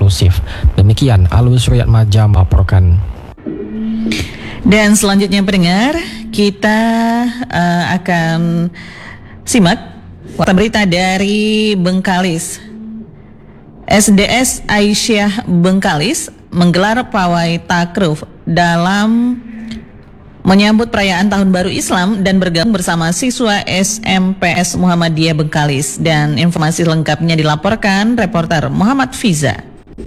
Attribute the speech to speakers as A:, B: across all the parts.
A: inklusif. Demikian Alus Riyatmaja melaporkan.
B: Dan selanjutnya pendengar, kita akan simak warta berita dari Bengkalis. SDS Aisyah Bengkalis menggelar pawai takruf dalam menyambut perayaan Tahun Baru Islam dan bergabung bersama siswa SMPS Muhammadiyah Bengkalis. Dan informasi lengkapnya dilaporkan reporter Muhammad Fiza.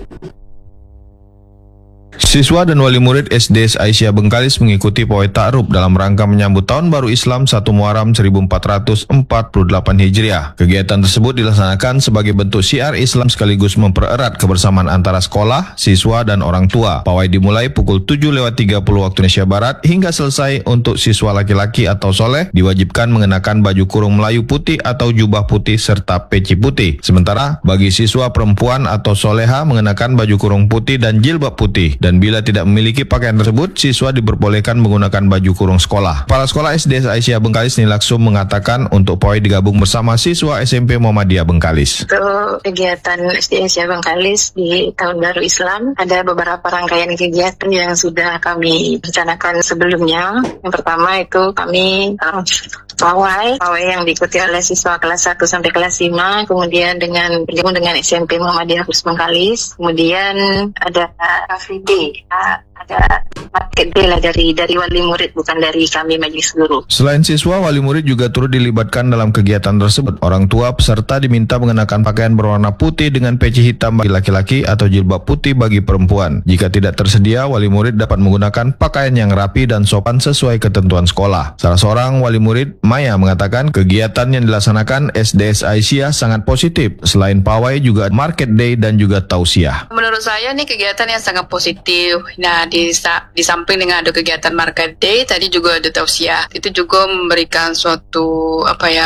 C: Siswa dan wali murid SDS Aisyah Bengkalis mengikuti pawai ta'aruf dalam rangka menyambut Tahun Baru Islam 1 Muharram 1448 Hijriah. Kegiatan tersebut dilaksanakan sebagai bentuk syiar Islam sekaligus mempererat kebersamaan antara sekolah, siswa, dan orang tua. Pawai dimulai pukul 7:30 waktu Indonesia Barat hingga selesai. Untuk siswa laki-laki atau soleh diwajibkan mengenakan baju kurung Melayu putih atau jubah putih serta peci putih. Sementara bagi siswa perempuan atau soleha mengenakan baju kurung putih dan jilbab putih. Dan bila tidak memiliki pakaian tersebut, siswa diperbolehkan menggunakan baju kurung sekolah. Kepala Sekolah SDS Aisyah Bengkalis Nilaksum mengatakan untuk pawai digabung bersama siswa SMP Muhammadiyah Bengkalis.
D: Untuk kegiatan SDS Aisyah Bengkalis di Tahun Baru Islam, ada beberapa rangkaian kegiatan yang sudah kami rencanakan sebelumnya. Yang pertama itu kami pawai yang diikuti oleh siswa kelas 1 sampai kelas 5, kemudian bergabung dengan SMP Muhammadiyah Bengkalis, kemudian ada Free Day, ada market day lah dari wali murid, bukan dari kami majelis guru.
C: Selain siswa, wali murid juga turut dilibatkan dalam kegiatan tersebut. Orang tua peserta diminta mengenakan pakaian berwarna putih dengan peci hitam bagi laki-laki atau jilbab putih bagi perempuan. Jika tidak tersedia, wali murid dapat menggunakan pakaian yang rapi dan sopan sesuai ketentuan sekolah. Salah seorang wali murid, Maya, mengatakan kegiatan yang dilaksanakan SDS Aisyah sangat positif. Selain pawai juga market day dan juga tausiah.
E: Menurut saya nih kegiatan yang sangat positif. Nah, di samping dengan ada kegiatan market day, tadi juga ada tausiah. Itu juga memberikan suatu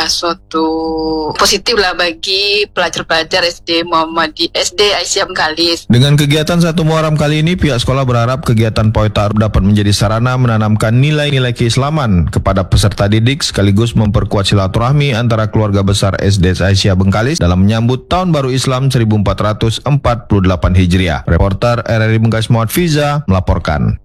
E: positif lah bagi pelajar-pelajar SD Aisyah Bengkalis.
C: Dengan kegiatan 1 Muharram kali ini, pihak sekolah berharap kegiatan pawai ta'aruf dapat menjadi sarana menanamkan nilai-nilai keislaman kepada peserta didik sekaligus memperkuat silaturahmi antara keluarga besar SDS Aisyah Bengkalis dalam menyambut Tahun Baru Islam 1448 Hijriah. Reporter RRI Bengkalis Muhammad Fiza melaporkan.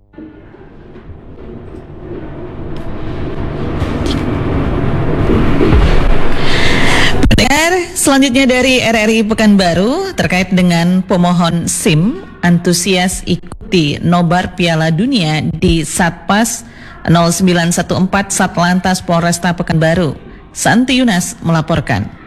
B: Pendengar, selanjutnya dari RRI Pekanbaru terkait dengan pemohon SIM antusias ikuti nobar Piala Dunia di Satpas 0914 Satlantas Polresta Pekanbaru. Santi Yunas melaporkan.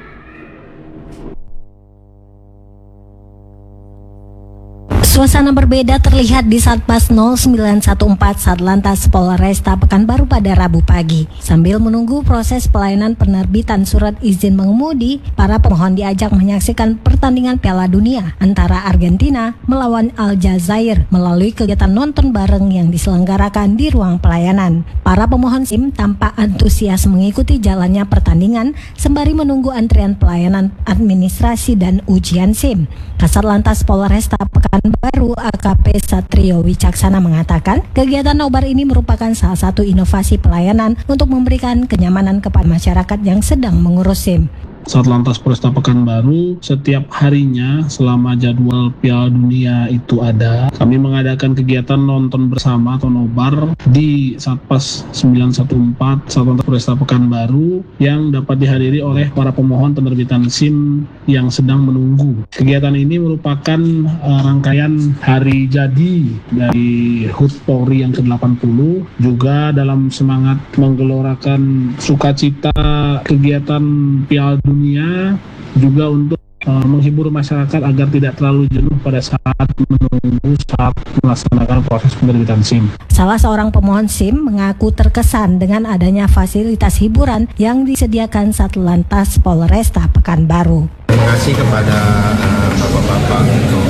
F: Suasana berbeda terlihat di Satpas 0914 Satlantas Polresta Pekanbaru pada Rabu pagi. Sambil menunggu proses pelayanan penerbitan surat izin mengemudi, para pemohon diajak menyaksikan pertandingan Piala Dunia antara Argentina melawan Aljazair melalui kegiatan nonton bareng yang diselenggarakan di ruang pelayanan. Para pemohon SIM tampak antusias mengikuti jalannya pertandingan sembari menunggu antrian pelayanan administrasi dan ujian SIM. Kasat Lantas Polresta Pekanbaru AKP Satrio Wicaksana mengatakan kegiatan nobar ini merupakan salah satu inovasi pelayanan untuk memberikan kenyamanan kepada masyarakat yang sedang mengurus SIM.
G: Satlantas Polresta Pekanbaru setiap harinya selama jadwal Piala Dunia itu ada, kami mengadakan kegiatan nonton bersama atau nobar di Satpas 914 Satlantas Polresta Pekanbaru yang dapat dihadiri oleh para pemohon penerbitan SIM yang sedang menunggu. Kegiatan ini merupakan rangkaian hari jadi dari HUT Polri yang ke-80, juga dalam semangat menggelorakan sukacita kegiatan Piala Dunia, juga untuk menghibur masyarakat agar tidak terlalu jenuh pada saat menunggu saat melaksanakan proses penerbitan SIM.
F: Salah seorang pemohon SIM mengaku terkesan dengan adanya fasilitas hiburan yang disediakan Satlantas Polresta Pekanbaru.
H: Terima kasih kepada bapak-bapak untuk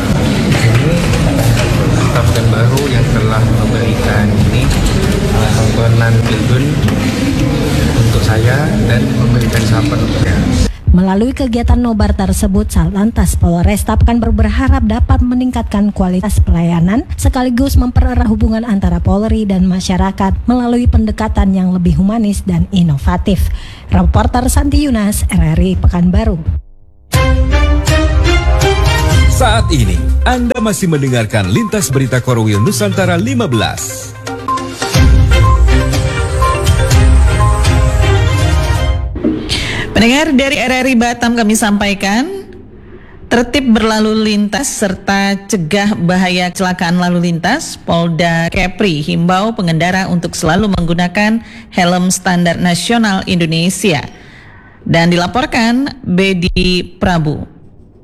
H: Polresta Pekanbaru yang telah memberikan ini tontonan film untuk saya dan memberikan sahabat untuk saya.
F: Melalui kegiatan nobar tersebut, Satlantas Polresta Pekanbaru berharap dapat meningkatkan kualitas pelayanan sekaligus mempererat hubungan antara Polri dan masyarakat melalui pendekatan yang lebih humanis dan inovatif. Reporter Santi Yunas, RRI Pekanbaru.
I: Saat ini, Anda masih mendengarkan Lintas Berita Korwil Nusantara 15.
B: Pendengar, dari RRI Batam kami sampaikan, tertib berlalu lintas serta cegah bahaya kecelakaan lalu lintas, Polda Kepri himbau pengendara untuk selalu menggunakan helm standar nasional Indonesia. Dan dilaporkan Bedi Prabu.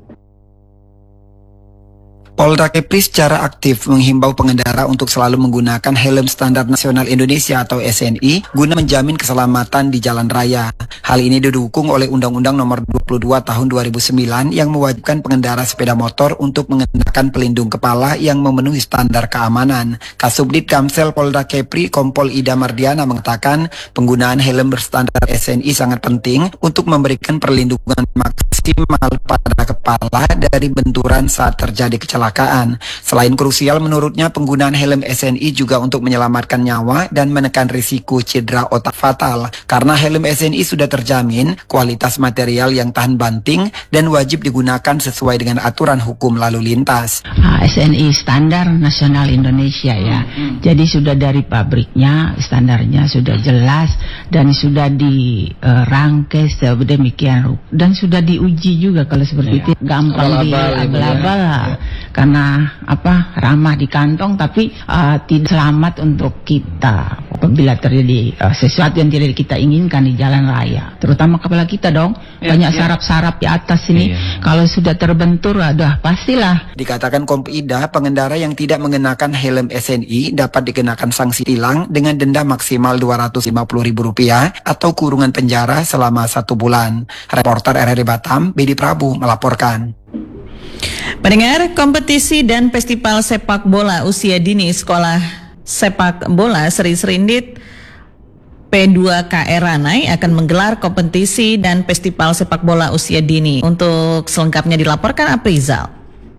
J: Polda Kepri secara aktif menghimbau pengendara untuk selalu menggunakan helm standar nasional Indonesia atau SNI guna menjamin keselamatan di jalan raya. Hal ini didukung oleh Undang-Undang Nomor 22 Tahun 2009 yang mewajibkan pengendara sepeda motor untuk mengenakan pelindung kepala yang memenuhi standar keamanan. Kasubdit Kamsel Polda Kepri Kompol Ida Mardiana mengatakan penggunaan helm berstandar SNI sangat penting untuk memberikan perlindungan maksimal pada kepala dari benturan saat terjadi kecelakaan. Selain krusial, menurutnya penggunaan helm SNI juga untuk menyelamatkan nyawa dan menekan risiko cedera otak fatal. Karena helm SNI sudah terjamin kualitas material yang tahan banting dan wajib digunakan sesuai dengan aturan hukum lalu lintas.
K: SNI standar nasional Indonesia ya. Jadi sudah dari pabriknya standarnya sudah jelas dan sudah dirangkai sedemikian dan sudah diuji juga kalau seperti itu gampang abal-abal karena ramah di kantong tapi tidak selamat untuk kita apabila terjadi sesuatu yang tidak kita inginkan di jalan raya, terutama kepala kita dong banyak saraf-saraf di atas ini kalau sudah terbentur pastilah.
J: Dikatakan Kompida, pengendara yang tidak mengenakan helm SNI dapat dikenakan sanksi tilang dengan denda maksimal Rp250.000 atau kurungan penjara selama 1 bulan. Reporter RRI Batam, Bedi Prabu melaporkan.
B: Pendengar, kompetisi dan festival sepak bola usia dini Sekolah Sepak Bola Sri Serindit P2KR Ranai akan menggelar kompetisi dan festival sepak bola usia dini. Untuk selengkapnya dilaporkan Aprizal.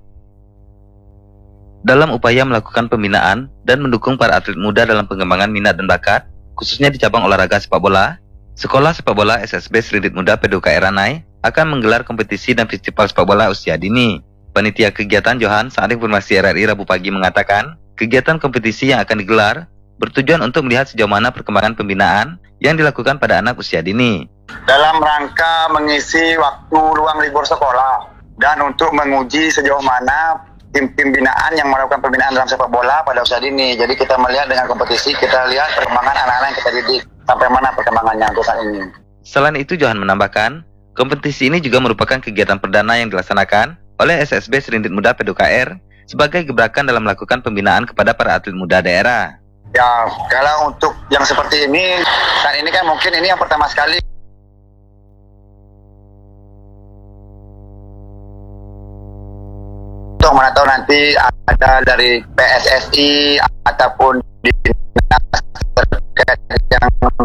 L: Dalam upaya melakukan pembinaan dan mendukung para atlet muda dalam pengembangan minat dan bakat, khususnya di cabang olahraga sepak bola, Sekolah Sepak Bola SSB Serindit Muda P2KR Ranai akan menggelar kompetisi dan festival sepak bola usia dini. Panitia kegiatan Johan saat informasi RRI Rabu pagi mengatakan, kegiatan kompetisi yang akan digelar bertujuan untuk melihat sejauh mana perkembangan pembinaan yang dilakukan pada anak usia dini.
M: Dalam rangka mengisi waktu luang libur sekolah dan untuk menguji sejauh mana tim-tim binaan yang melakukan pembinaan dalam sepak bola pada usia dini. Jadi kita melihat dengan kompetisi, kita lihat perkembangan anak-anak yang kita didik, sampai mana perkembangannya untuk saat ini.
L: Selain itu, Johan menambahkan, kompetisi ini juga merupakan kegiatan perdana yang dilaksanakan oleh SSB Serindit Muda P2KR sebagai gebrakan dalam melakukan pembinaan kepada para atlet muda daerah.
M: Ya, kalau untuk yang seperti ini, kan ini kan mungkin ini yang pertama sekali. Untuk mana tahu nanti ada dari PSSI ataupun di yang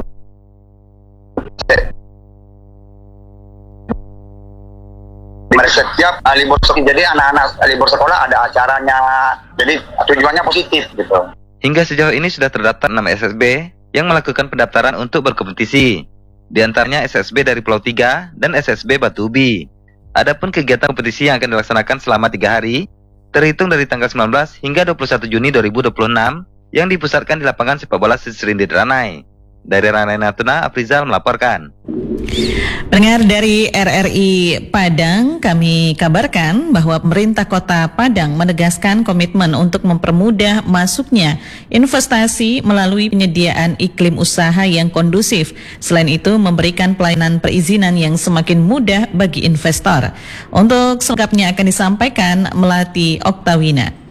M: setiap libur sekolah, jadi anak-anak libur sekolah ada acaranya, jadi tujuannya positif gitu.
L: Hingga sejauh ini sudah terdaftar 6 SSB yang melakukan pendaftaran untuk berkompetisi. Di antaranya SSB dari Pulau 3 dan SSB Batu Ubi. Adapun kegiatan kompetisi yang akan dilaksanakan selama 3 hari, terhitung dari tanggal 19 hingga 21 Juni 2026, yang dipusatkan di lapangan sepak bola Serindit Ranai. Dari Ranai Natuna, Aprizal melaporkan.
B: Pendengar, dari RRI Padang, kami kabarkan bahwa pemerintah Kota Padang menegaskan komitmen untuk mempermudah masuknya investasi melalui penyediaan iklim usaha yang kondusif. Selain itu, memberikan pelayanan perizinan yang semakin mudah bagi investor. Untuk selengkapnya akan disampaikan Melati Oktawina.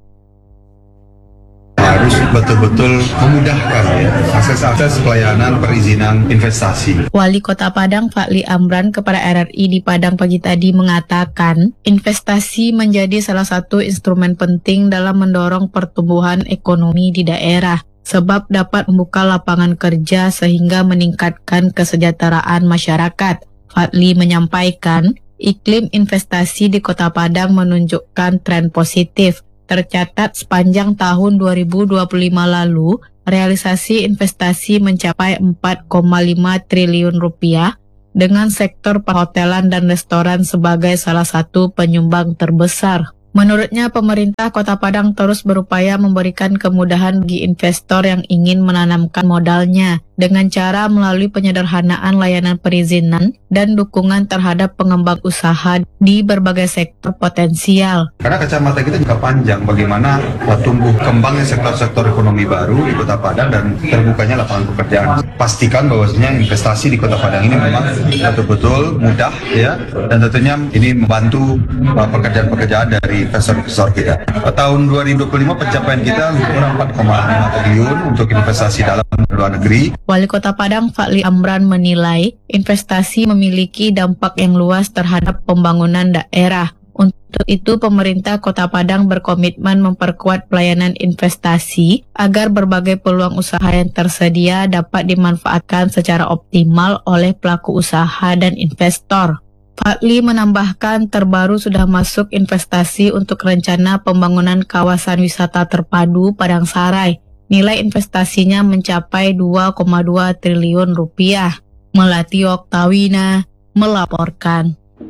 N: Harus betul-betul memudahkan akses pelayanan perizinan investasi.
O: Wali Kota Padang Fadli Amran kepada RRI di Padang pagi tadi mengatakan, investasi menjadi salah satu instrumen penting dalam mendorong pertumbuhan ekonomi di daerah, sebab dapat membuka lapangan kerja sehingga meningkatkan kesejahteraan masyarakat. Fadli menyampaikan, iklim investasi di Kota Padang menunjukkan tren positif. Tercatat sepanjang tahun 2025 lalu, realisasi investasi mencapai 4,5 triliun rupiah dengan sektor perhotelan dan restoran sebagai salah satu penyumbang terbesar. Menurutnya, pemerintah Kota Padang terus berupaya memberikan kemudahan bagi investor yang ingin menanamkan modalnya dengan cara melalui penyederhanaan layanan perizinan dan dukungan terhadap pengembang usaha di berbagai sektor potensial.
N: Karena kacamata kita juga panjang bagaimana tumbuh kembangnya sektor-sektor ekonomi baru di Kota Padang dan terbukanya lapangan pekerjaan. Pastikan bahwasanya investasi di Kota Padang ini memang betul-betul mudah ya, dan tentunya ini membantu pekerjaan-pekerjaan dari investor-investor kita. Tahun 2025 pencapaian kita kurang 4,5 triliun untuk investasi dalam dan luar negeri.
O: Wali Kota Padang Fadli Amran menilai investasi memiliki dampak yang luas terhadap pembangunan daerah. Untuk itu, pemerintah Kota Padang berkomitmen memperkuat pelayanan investasi agar berbagai peluang usaha yang tersedia dapat dimanfaatkan secara optimal oleh pelaku usaha dan investor. Fadli menambahkan terbaru sudah masuk investasi untuk rencana pembangunan kawasan wisata terpadu Padang Sarai. Nilai investasinya mencapai 2,2 triliun rupiah. Melati Oktawina melaporkan.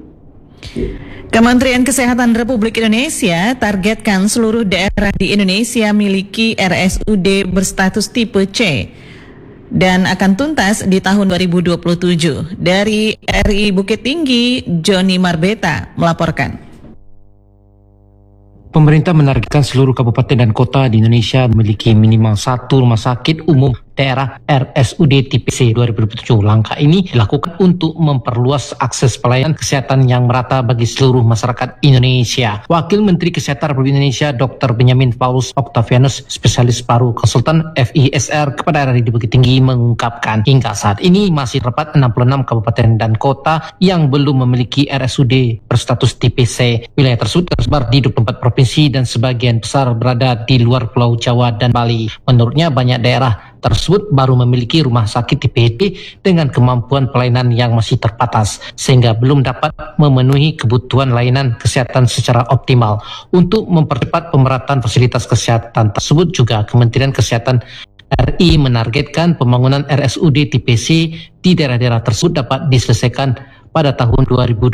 B: Kementerian Kesehatan Republik Indonesia targetkan seluruh daerah di Indonesia miliki RSUD berstatus tipe C dan akan tuntas di tahun 2027. Dari RI Bukit Tinggi, Joni Marbeta melaporkan.
A: Pemerintah menargetkan seluruh kabupaten dan kota di Indonesia memiliki minimal satu rumah sakit umum daerah RSUD tipe C 2027. Langkah ini dilakukan untuk memperluas akses pelayanan kesehatan yang merata bagi seluruh masyarakat Indonesia. Wakil Menteri Kesehatan Republik Indonesia Dr. Benyamin Paulus Octavianus, spesialis paru konsultan FISR kepada RRI Bukit Tinggi mengungkapkan, hingga saat ini masih terdapat 66 kabupaten dan kota yang belum memiliki RSUD berstatus tipe C. Wilayah tersebut tersebar di 24 provinsi dan sebagian besar berada di luar Pulau Jawa dan Bali. Menurutnya, banyak daerah tersebut baru memiliki rumah sakit tipe D dengan kemampuan pelayanan yang masih terbatas, sehingga belum dapat memenuhi kebutuhan layanan kesehatan secara optimal. Untuk mempercepat pemerataan fasilitas kesehatan tersebut juga, Kementerian Kesehatan RI menargetkan pembangunan RSUD tipe C di daerah-daerah tersebut dapat diselesaikan pada tahun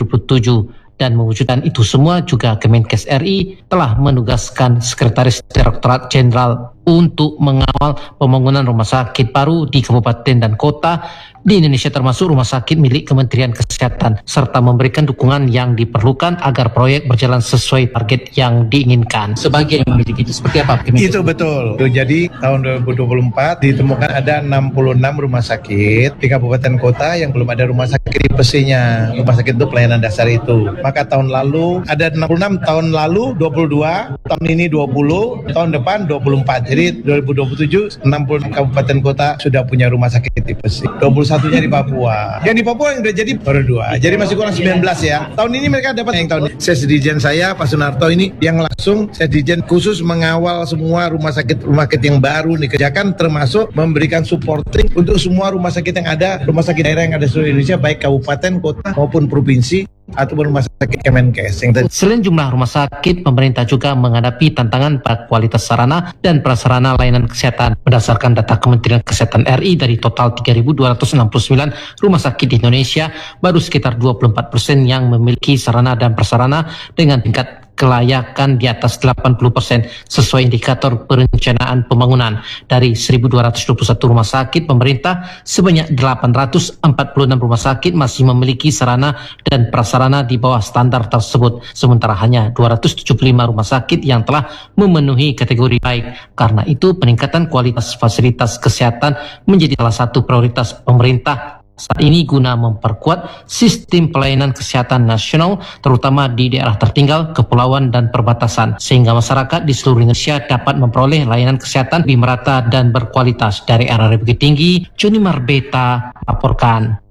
A: 2027. Dan mewujudkan itu semua juga Kemenkes RI telah menugaskan Sekretaris Direktorat Jenderal untuk mengawal pembangunan rumah sakit baru di kabupaten dan kota di Indonesia, termasuk rumah sakit milik Kementerian Kesehatan, serta memberikan dukungan yang diperlukan agar proyek berjalan sesuai target yang diinginkan. Sebagai yang memiliki itu seperti apa?
P: Itu betul. Jadi tahun 2024 ditemukan ada 66 rumah sakit di kabupaten kota yang belum ada rumah sakit tipe C-nya. Rumah sakit itu pelayanan dasar itu. Maka tahun lalu ada 66, tahun lalu 22, tahun ini 20, tahun depan 24. Jadi 2027 66 kabupaten kota sudah punya rumah sakit tipe C. 21-nya di Papua. Yang di Papua yang udah jadi baru 2. Jadi masih kurang 19 ya. Tahun ini mereka dapat yang tahun ini. Sesdijen saya Pak Sunarto ini yang langsung Sesdijen khusus mengawal semua rumah sakit yang baru dikerjakan, termasuk memberikan supporting untuk semua rumah sakit yang ada, rumah sakit daerah yang ada di seluruh Indonesia, baik kabupaten, kota maupun provinsi ataupun rumah sakit Kemenkes.
A: Selain jumlah rumah sakit, pemerintah juga menghadapi tantangan pada kualitas sarana dan prasarana layanan kesehatan. Berdasarkan data Kementerian Kesehatan RI, dari total 3.269 rumah sakit di Indonesia, baru sekitar 24% yang memiliki sarana dan prasarana dengan tingkat kelayakan di atas 80% sesuai indikator perencanaan pembangunan. Dari 1.221 rumah sakit pemerintah, sebanyak 846 rumah sakit masih memiliki sarana dan prasarana di bawah standar tersebut. Sementara hanya 275 rumah sakit yang telah memenuhi kategori baik. Karena itu, peningkatan kualitas fasilitas kesehatan menjadi salah satu prioritas pemerintah saat ini guna memperkuat sistem pelayanan kesehatan nasional, terutama di daerah tertinggal, kepulauan, dan perbatasan, sehingga masyarakat di seluruh Indonesia dapat memperoleh layanan kesehatan lebih merata dan berkualitas. Dari RRI Bukit Tinggi, Joni Marbeta laporkan.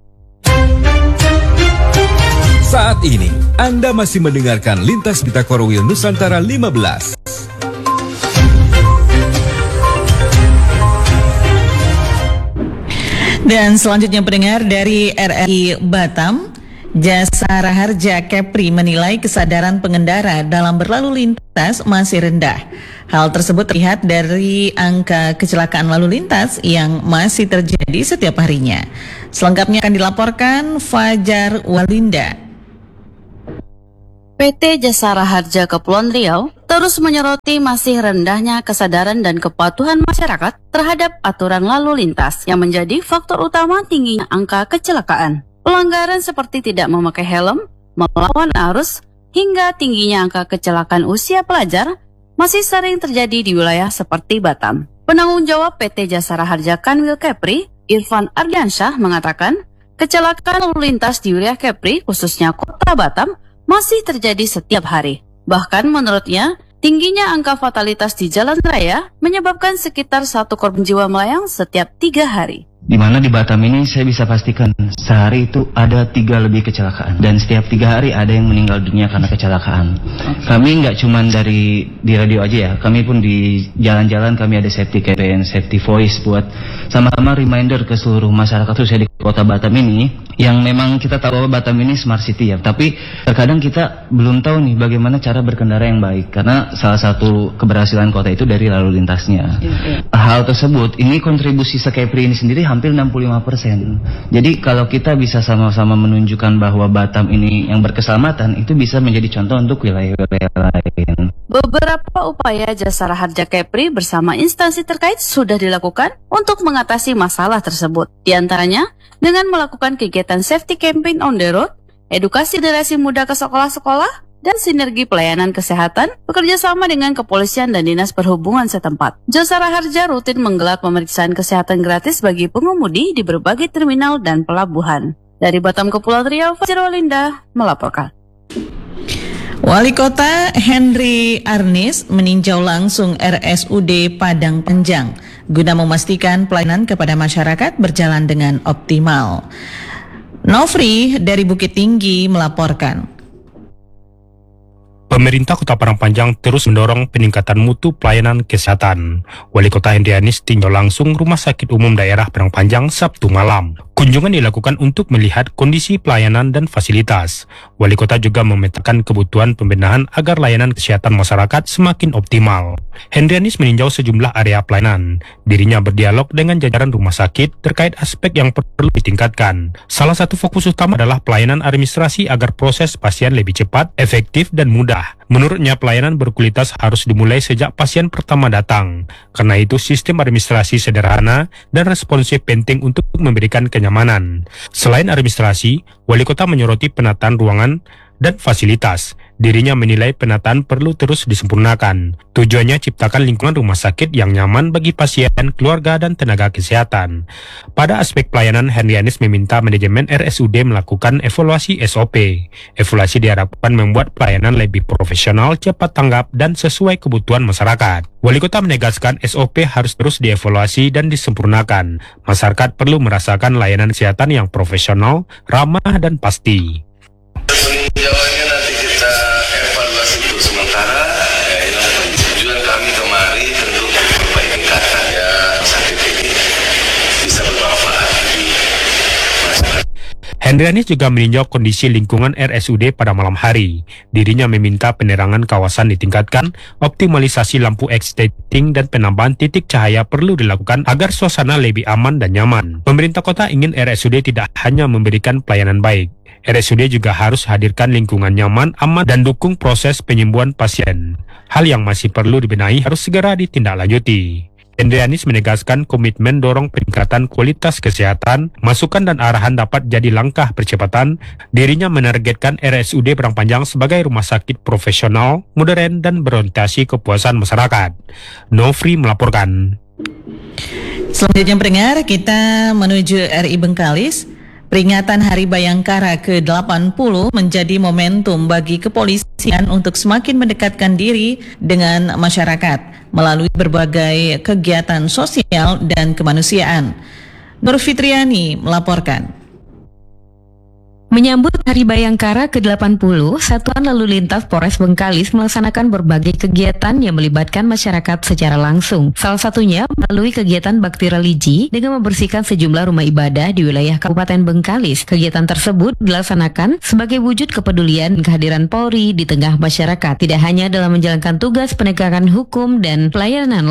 I: Saat ini, Anda masih mendengarkan Lintas Berita Korwil Nusantara 15.
B: Dan selanjutnya pendengar, dari RRI Batam, Jasara Harja Kepri menilai kesadaran pengendara dalam berlalu lintas masih rendah. Hal tersebut terlihat dari angka kecelakaan lalu lintas yang masih terjadi setiap harinya. Selengkapnya akan dilaporkan Fajar Walinda.
Q: PT Jasara Harja Kepulauan Riau terus menyoroti masih rendahnya kesadaran dan kepatuhan masyarakat terhadap aturan lalu lintas yang menjadi faktor utama tingginya angka kecelakaan. Pelanggaran seperti tidak memakai helm, melawan arus, hingga tingginya angka kecelakaan usia pelajar masih sering terjadi di wilayah seperti Batam. Penanggung jawab PT Jasara Harja Kanwil Kepri, Irfan Ardiansyah mengatakan, kecelakaan lalu lintas di wilayah Kepri, khususnya kota Batam, masih terjadi setiap hari. Bahkan menurutnya, tingginya angka fatalitas di jalan raya menyebabkan sekitar 1 korban jiwa melayang setiap 3 hari.
R: Di mana di Batam ini saya bisa pastikan sehari itu ada 3 lebih kecelakaan, dan setiap 3 hari ada yang meninggal dunia karena kecelakaan. Kami nggak cuma di radio aja ya, kami pun di jalan-jalan kami ada safety campaign, safety voice buat sama-sama reminder ke seluruh masyarakat khususnya di kota Batam ini, yang memang kita tahu bahwa Batam ini smart city ya, tapi terkadang kita belum tahu nih bagaimana cara berkendara yang baik, karena salah satu keberhasilan kota itu dari lalu lintasnya. Hal tersebut ini kontribusi Sekepri ini sendiri hampir 65%. Jadi kalau kita bisa sama-sama menunjukkan bahwa Batam ini yang berkeselamatan, itu bisa menjadi contoh untuk wilayah-wilayah lain.
Q: Beberapa upaya Jasara Harja Kepri bersama instansi terkait sudah dilakukan untuk mengatasi masalah tersebut. Di antaranya dengan melakukan kegiatan safety campaign on the road, edukasi generasi muda ke sekolah-sekolah, dan sinergi pelayanan kesehatan bekerja sama dengan kepolisian dan dinas perhubungan setempat. Jasara Harja rutin menggelar pemeriksaan kesehatan gratis bagi pengemudi di berbagai terminal dan pelabuhan. Dari Batam Kepulauan Riau, Fajro Linda melaporkan.
B: Wali Kota Henry Arnis meninjau langsung RSUD Padang Panjang guna memastikan pelayanan kepada masyarakat berjalan dengan optimal. Nofri dari Bukit Tinggi melaporkan.
S: Pemerintah Kota Padang Panjang terus mendorong peningkatan mutu pelayanan kesehatan. Wali Kota Henry Arnis tinjau langsung Rumah Sakit Umum Daerah Padang Panjang Sabtu malam. Kunjungan dilakukan untuk melihat kondisi pelayanan dan fasilitas. Wali Kota juga memetakan kebutuhan pembenahan agar layanan kesehatan masyarakat semakin optimal. Henry Arnis meninjau sejumlah area pelayanan. Dirinya berdialog dengan jajaran rumah sakit terkait aspek yang perlu ditingkatkan. Salah satu fokus utama adalah pelayanan administrasi agar proses pasien lebih cepat, efektif, dan mudah. Menurutnya, pelayanan berkualitas harus dimulai sejak pasien pertama datang. Karena itu, sistem administrasi sederhana dan responsif penting untuk memberikan kenyamanan. Selain administrasi, Wali Kota menyoroti penataan ruangan dan fasilitas. Dirinya menilai penataan perlu terus disempurnakan. Tujuannya ciptakan lingkungan rumah sakit yang nyaman bagi pasien, keluarga, dan tenaga kesehatan. Pada aspek pelayanan, Henry Arnis meminta manajemen RSUD melakukan evaluasi SOP. Evaluasi diharapkan membuat pelayanan lebih profesional, cepat tanggap, dan sesuai kebutuhan masyarakat. Wali Kota menegaskan SOP harus terus dievaluasi dan disempurnakan. Masyarakat perlu merasakan layanan kesehatan yang profesional, ramah, dan pasti.
T: Peninjauannya nanti kita evaluasi dulu sementara. Tujuan kami kemari tentu memperbaiki katanya sakit ini bisa bermanfaat bagi masyarakat.
S: Henry Arnis juga meninjau kondisi lingkungan RSUD pada malam hari. Dirinya meminta penerangan kawasan ditingkatkan, optimalisasi lampu extending dan penambahan titik cahaya perlu dilakukan agar suasana lebih aman dan nyaman. Pemerintah kota ingin RSUD tidak hanya memberikan pelayanan baik. RSUD juga harus hadirkan lingkungan nyaman, aman, dan dukung proses penyembuhan pasien. Hal yang masih perlu dibenahi harus segera ditindaklanjuti. Henry Arnis menegaskan komitmen dorong peningkatan kualitas kesehatan, masukan dan arahan dapat jadi langkah percepatan. Dirinya menargetkan RSUD Padang Panjang sebagai rumah sakit profesional, modern, dan berorientasi kepuasan masyarakat. Nofri melaporkan.
B: Selanjutnya pendengar, kita menuju RI Bengkalis. Peringatan Hari Bayangkara ke-80 menjadi momentum bagi kepolisian untuk semakin mendekatkan diri dengan masyarakat melalui berbagai kegiatan sosial dan kemanusiaan. Nur Fitriani melaporkan.
U: Menyambut Hari Bayangkara ke-80, Satuan Lalu Lintas Polres Bengkalis melaksanakan berbagai kegiatan yang melibatkan masyarakat secara langsung. Salah satunya melalui kegiatan bakti religi dengan membersihkan sejumlah rumah ibadah di wilayah Kabupaten Bengkalis. Kegiatan tersebut dilaksanakan sebagai wujud kepedulian kehadiran Polri di tengah masyarakat, tidak hanya dalam menjalankan tugas penegakan hukum dan pelayanan lalu lintas,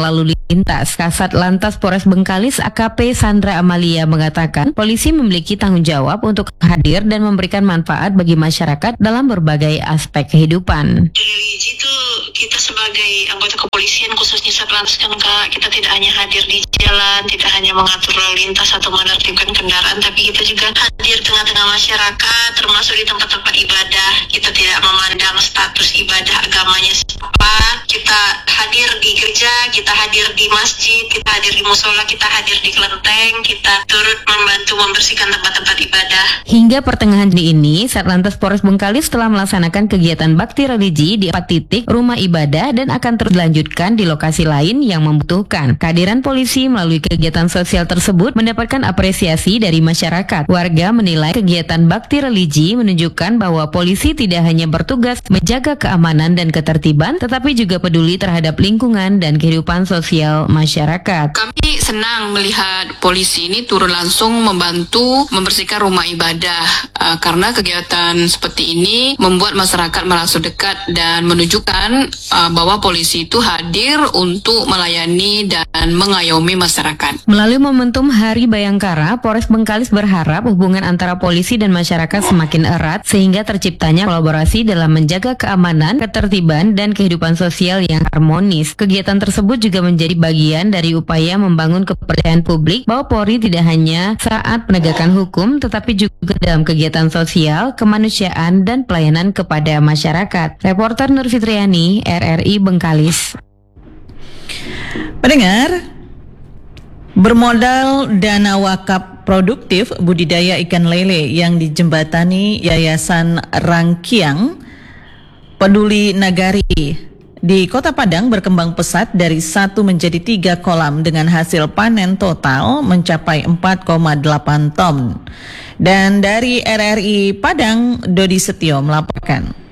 U: lintas. Kasat Lantas Polres Bengkalis AKP Sandra Amalia mengatakan polisi memiliki tanggung jawab untuk hadir dan memberikan manfaat bagi masyarakat dalam berbagai aspek kehidupan.
D: Kita sebagai anggota kepolisian khususnya Satlantas kan Kak, kita tidak hanya hadir di jalan, tidak hanya mengatur lalu lintas atau menertibkan kendaraan, tapi kita juga hadir tengah-tengah masyarakat, termasuk di tempat-tempat ibadah. Kita tidak memandang status ibadah agamanya siapa, kita hadir di gereja, kita hadir di masjid, kita hadir di musola, kita hadir di kelenteng, kita turut membantu membersihkan tempat-tempat ibadah.
U: Hingga pertengahan Juni ini, Satlantas Polres Bengkalis telah melaksanakan kegiatan bakti religi di 4 titik rumah ibadah dan akan terus dilanjutkan di lokasi lain yang membutuhkan. Kehadiran polisi melalui kegiatan sosial tersebut mendapatkan apresiasi dari masyarakat. Warga menilai kegiatan bakti religi menunjukkan bahwa polisi tidak hanya bertugas menjaga keamanan dan ketertiban, tetapi juga peduli terhadap lingkungan dan kehidupan sosial masyarakat.
E: Kami senang melihat polisi ini turun langsung membantu membersihkan rumah ibadah karena kegiatan seperti ini membuat masyarakat merasa dekat dan menunjukkan bahwa polisi itu hadir untuk melayani dan mengayomi masyarakat.
U: Melalui momentum Hari Bayangkara, Polres Bengkalis berharap hubungan antara polisi dan masyarakat semakin erat sehingga terciptanya kolaborasi dalam menjaga keamanan, ketertiban, dan kehidupan sosial yang harmonis. Kegiatan tersebut juga menjadi bagian dari upaya membangun kepercayaan publik bahwa Polri tidak hanya saat penegakan hukum tetapi juga dalam kegiatan sosial, kemanusiaan, dan pelayanan kepada masyarakat. Reporter Nur Fitriani, RRI Bengkalis.
B: Pendengar, bermodal dana wakaf produktif budidaya ikan lele yang dijembatani Yayasan Rangkiang Peduli Nagari di Kota Padang berkembang pesat dari 1 menjadi 3 kolam dengan hasil panen total mencapai 4,8 ton. Dan dari RRI Padang, Dodi Setio melaporkan.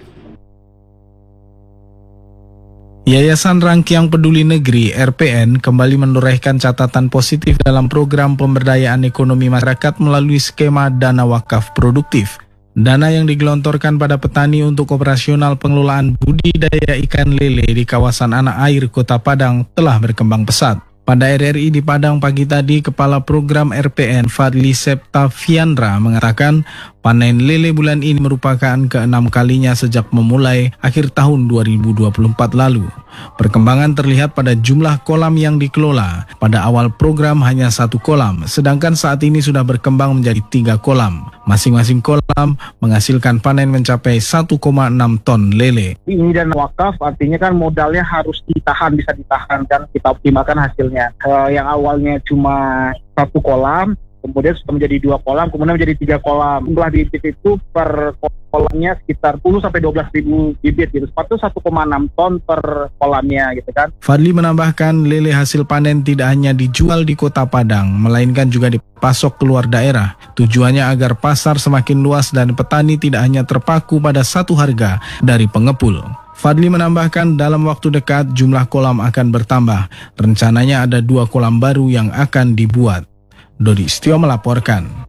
V: Yayasan Rangkiang Peduli Negeri (RPN) kembali menorehkan catatan positif dalam program pemberdayaan ekonomi masyarakat melalui skema dana wakaf produktif. Dana yang digelontorkan pada petani untuk operasional pengelolaan budidaya ikan lele di kawasan anak air Kota Padang telah berkembang pesat. Pada RRI di Padang pagi tadi, Kepala Program RPN Fadli Septaviandra mengatakan panen lele bulan ini merupakan ke-6 kalinya sejak memulai akhir tahun 2024 lalu. Perkembangan terlihat pada jumlah kolam yang dikelola. Pada awal program hanya 1 kolam, sedangkan saat ini sudah berkembang menjadi 3 kolam. Masing-masing kolam menghasilkan panen mencapai 1,6 ton lele.
W: Ini dana wakaf artinya kan modalnya harus bisa ditahan dan kita optimalkan hasilnya. Yang awalnya cuma 1 kolam, kemudian sudah menjadi 2 kolam, kemudian menjadi 3 kolam. Jumlah bibit itu per kolamnya sekitar 10 sampai 12 ribu bibit gitu. Sepatu 1,6 ton per kolamnya gitu kan.
V: Fadli menambahkan lele hasil panen tidak hanya dijual di Kota Padang, melainkan juga dipasok keluar daerah. Tujuannya agar pasar semakin luas dan petani tidak hanya terpaku pada satu harga dari pengepul. Fadli menambahkan dalam waktu dekat jumlah kolam akan bertambah. Rencananya ada 2 kolam baru yang akan dibuat. Dodi Setio melaporkan.